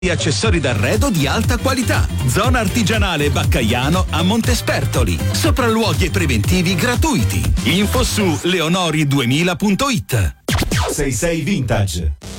accessori d'arredo di alta qualità. Zona artigianale Baccaiano a Montespertoli. Sopralluoghi e preventivi gratuiti. Info su leonori2000.it. 66 Vintage.